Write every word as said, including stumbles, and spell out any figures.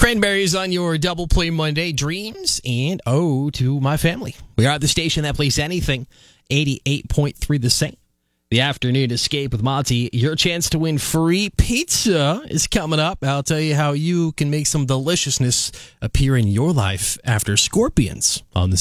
Cranberries on your Double Play Monday. Dreams and Oh to My Family. We are at the station that plays anything. eighty-eight point three The Same. The Afternoon Escape with Monty. Your chance to win free pizza is coming up. I'll tell you how you can make some deliciousness appear in your life after Scorpions on the